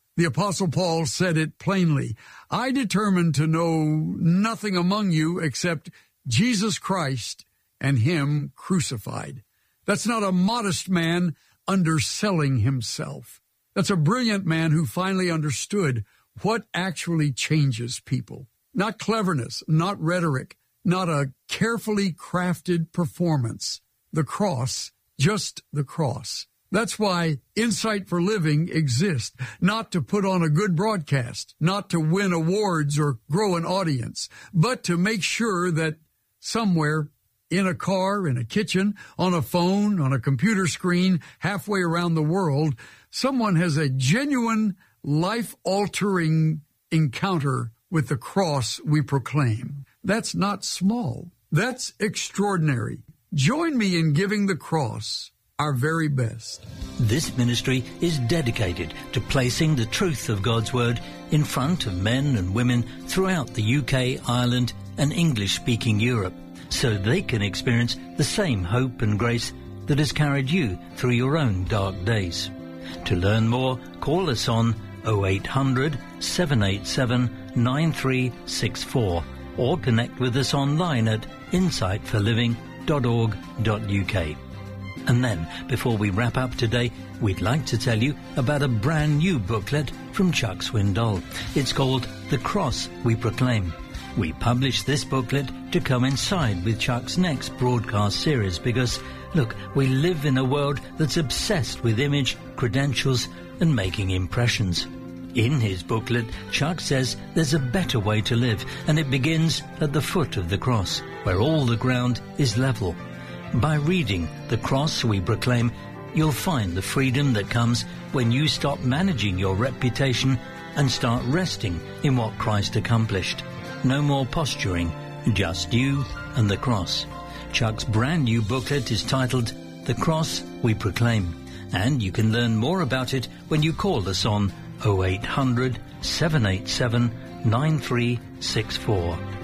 The Apostle Paul said it plainly. I determined to know nothing among you except Jesus Christ and Him crucified. That's not a modest man underselling himself. That's a brilliant man who finally understood what actually changes people. Not cleverness, not rhetoric, not a carefully crafted performance. The cross, just the cross. That's why Insight for Living exists, not to put on a good broadcast, not to win awards or grow an audience, but to make sure that somewhere in a car, in a kitchen, on a phone, on a computer screen, halfway around the world, someone has a genuine, life-altering encounter with the cross we proclaim. That's not small. That's extraordinary. Join me in giving the cross our very best. This ministry is dedicated to placing the truth of God's Word in front of men and women throughout the UK, Ireland, and English-speaking Europe, so they can experience the same hope and grace that has carried you through your own dark days. To learn more, call us on 0800 787 9364 or connect with us online at insightforliving.org.uk. And then, before we wrap up today, we'd like to tell you about a brand new booklet from Chuck Swindoll. It's called The Cross We Proclaim. We published this booklet to coincide with Chuck's next broadcast series because, look, we live in a world that's obsessed with image, credentials, and making impressions. In his booklet, Chuck says there's a better way to live, and it begins at the foot of the cross, where all the ground is level. By reading The Cross We Proclaim, you'll find the freedom that comes when you stop managing your reputation and start resting in what Christ accomplished. No more posturing, just you and the cross. Chuck's brand new booklet is titled The Cross We Proclaim, and you can learn more about it when you call us on 0800 787 9364.